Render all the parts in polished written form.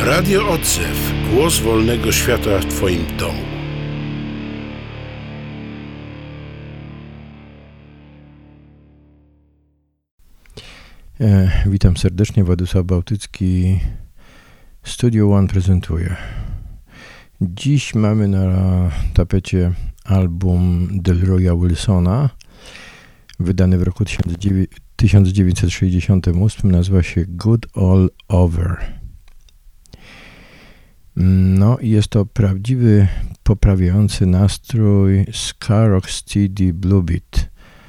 Radio Odzew. Głos wolnego świata w Twoim domu. Witam serdecznie, Władysław Bałtycki, Studio One prezentuje. Dziś mamy na tapecie album Delroya Wilsona, wydany w roku 1968, nazywa się Good All Over. No i jest to prawdziwy, poprawiający nastrój ska rocksteady blue beat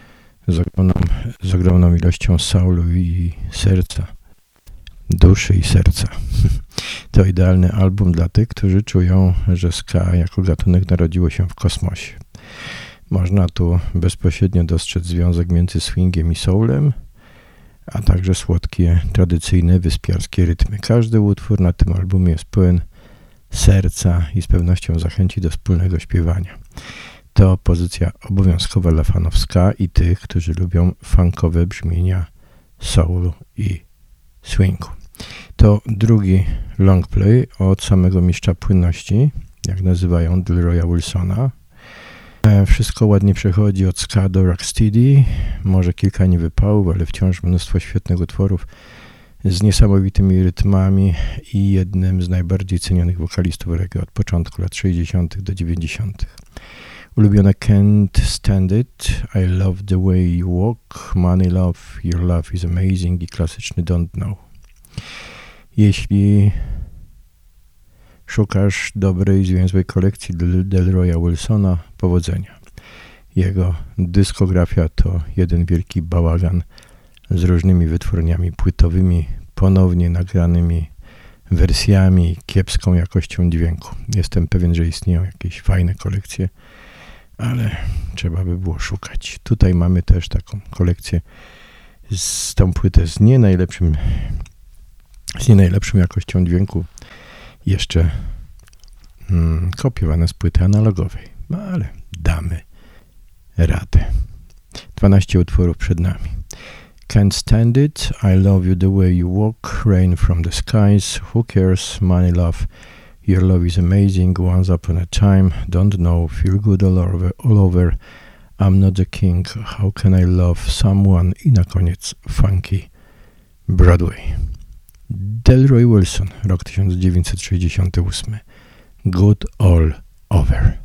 z ogromną ilością soulu i serca, duszy i serca. To idealny album dla tych, którzy czują, że ska jako gatunek narodziło się w kosmosie. Można tu bezpośrednio dostrzec związek między swingiem i soulem, a także słodkie, tradycyjne, wyspiarskie rytmy. Każdy utwór na tym albumie jest pełen serca i z pewnością zachęci do wspólnego śpiewania. To pozycja obowiązkowa dla fanów ska i tych, którzy lubią funkowe brzmienia soulu i swingu. To drugi longplay od samego mistrza płynności, jak nazywają Delroya Wilsona. Wszystko ładnie przechodzi od ska do rocksteady, może kilka niewypałów, ale wciąż mnóstwo świetnych utworów z niesamowitymi rytmami i jednym z najbardziej cenionych wokalistów reggae od początku lat 60. do 90. Ulubione Can't Stand It, I Love the Way You Walk, Money Love, Your Love is Amazing i klasyczny Don't Know. Jeśli szukasz dobrej, zwięzłej kolekcji Delroya Wilsona, powodzenia. Jego dyskografia to jeden wielki bałagan z różnymi wytwórniami płytowymi, ponownie nagranymi wersjami, kiepską jakością dźwięku. Jestem pewien, że istnieją jakieś fajne kolekcje, ale trzeba by było szukać. Tutaj mamy też taką kolekcję z tą płytę z nie najlepszą jakością dźwięku, jeszcze kopiowane z płyty analogowej. No ale damy radę. 12 utworów przed nami. Can't Stand It, I Love You The Way You Walk, Rain From The Skies, Who Cares, Money Love, Your Love Is Amazing, Once Upon A Time, Don't Know, Feel Good All Over, I'm Not The King, How Can I Love Someone i na koniec Funky Broadway. Delroy Wilson, rok 1968. Good All Over.